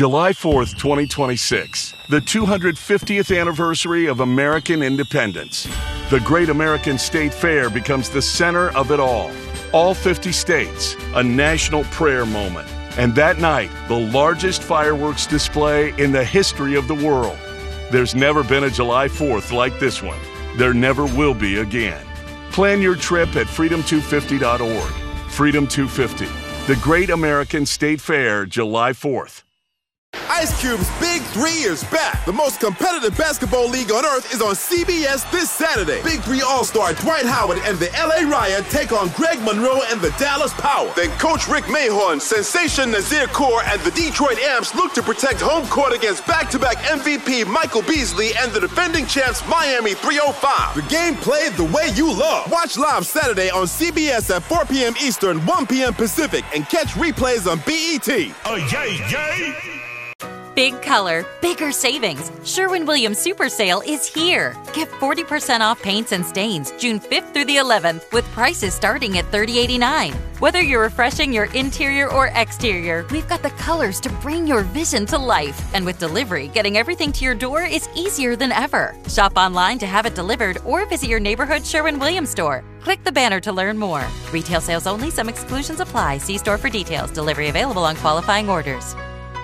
July 4th, 2026, the 250th anniversary of American independence. The Great American State Fair becomes the center of it all. All 50 states, a national prayer moment. And that night, the largest fireworks display in the history of the world. There's never been a July 4th like this one. There never will be again. Plan your trip at freedom250.org. Freedom 250, the Great American State Fair, July 4th. Ice Cube's Big 3 is back. The most competitive basketball league on earth is on CBS this Saturday. Big 3 All-Star Dwight Howard and the LA Riot take on Greg Monroe and the Dallas Power. Then Coach Rick Mahorn, Sensation Nazir Kaur, and the Detroit Amps look to protect home court against back-to-back MVP Michael Beasley and the defending champs Miami 305. The game played the way you love. Watch live Saturday on CBS at 4 p.m. Eastern, 1 p.m. Pacific, and catch replays on BET. Oh, yay, yay! Big color, bigger savings. Sherwin-Williams Super Sale is here. Get 40% off paints and stains June 5th through the 11th with prices starting at $30.89. Whether you're refreshing your interior or exterior, we've got the colors to bring your vision to life. And with delivery, getting everything to your door is easier than ever. Shop online to have it delivered or visit your neighborhood Sherwin-Williams store. Click the banner to learn more. Retail sales only. Some exclusions apply. See store for details. Delivery available on qualifying orders.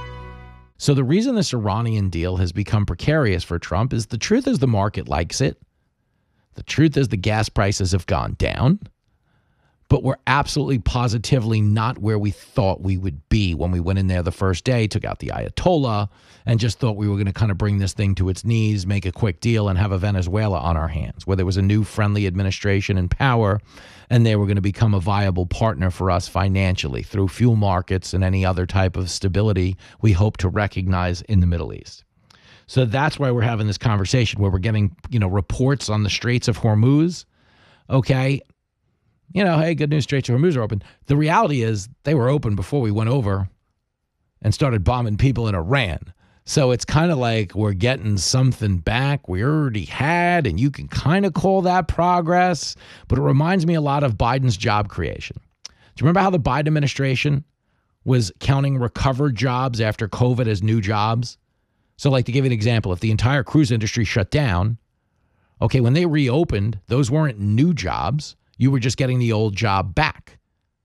So the reason this Iranian deal has become precarious for Trump is the truth is the market likes it. The truth is the gas prices have gone down. But we're absolutely positively not where we thought we would be when we went in there the first day, took out the Ayatollah, and just thought we were going to kind of bring this thing to its knees, make a quick deal, and have a Venezuela on our hands, where there was a new friendly administration in power, and they were going to become a viable partner for us financially through fuel markets and any other type of stability we hope to recognize in the Middle East. So that's why we're having this conversation where we're getting, reports on the Straits of Hormuz. Okay. Hey, good news, Straits of Hormuz are open. The reality is they were open before we went over and started bombing people in Iran. So it's kind of like we're getting something back we already had, and you can kind of call that progress. But it reminds me a lot of Biden's job creation. Do you remember how the Biden administration was counting recovered jobs after COVID as new jobs? So like to give you an example, if the entire cruise industry shut down, okay, when they reopened, those weren't new jobs. You were just getting the old job back.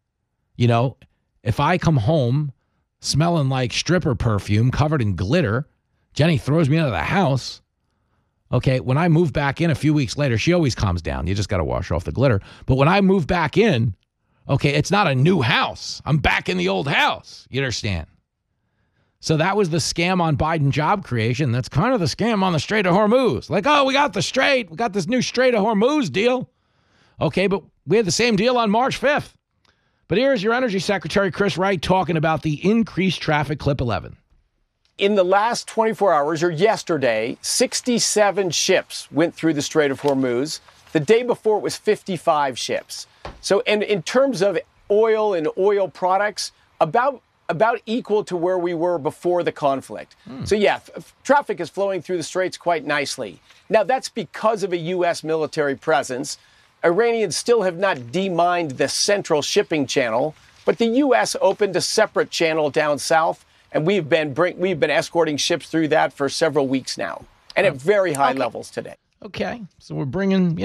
If I come home smelling like stripper perfume covered in glitter, Jenny throws me out of the house. Okay, when I move back in a few weeks later, she always calms down. You just got to wash off the glitter. But when I move back in, okay, it's not a new house. I'm back in the old house. You understand? So that was the scam on Biden job creation. That's kind of the scam on the Strait of Hormuz. Like, oh, we got the Strait. We got this new Strait of Hormuz deal. Okay, but we had the same deal on March 5th. But here's your Energy Secretary, Chris Wright, talking about the increased traffic. Clip 11. In the last 24 hours, or yesterday, 67 ships went through the Strait of Hormuz. The day before, it was 55 ships. So, and in terms of oil and oil products, about equal to where we were before the conflict. So, yeah, traffic is flowing through the Straits quite nicely. Now, that's because of a U.S. military presence. Iranians still have not demined the central shipping channel, but the U.S. opened a separate channel down south, and we've been escorting ships through that for several weeks now, and at very high levels today. Okay, so we're bringing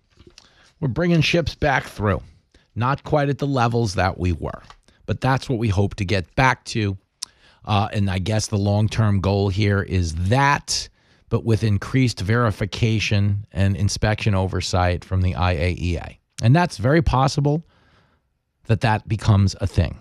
ships back through, not quite at the levels that we were, but that's what we hope to get back to, and I guess the long-term goal here is that, but with increased verification and inspection oversight from the IAEA. And that's very possible that becomes a thing.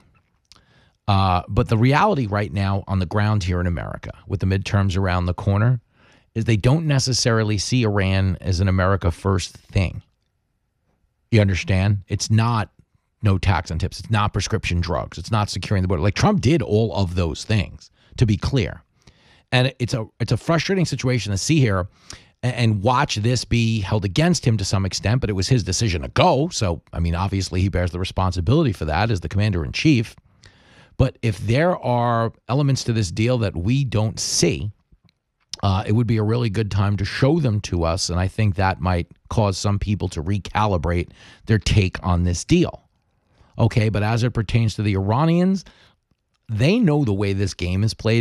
But the reality right now on the ground here in America, with the midterms around the corner, is they don't necessarily see Iran as an America first thing. You understand? It's not no tax on tips. It's not prescription drugs. It's not securing the border. Like Trump did all of those things, to be clear. And it's a frustrating situation to see here and watch this be held against him to some extent, but it was his decision to go. So, I mean, obviously he bears the responsibility for that as the commander-in-chief. But if there are elements to this deal that we don't see, it would be a really good time to show them to us. And I think that might cause some people to recalibrate their take on this deal. Okay, but as it pertains to the Iranians, they know the way this game is played.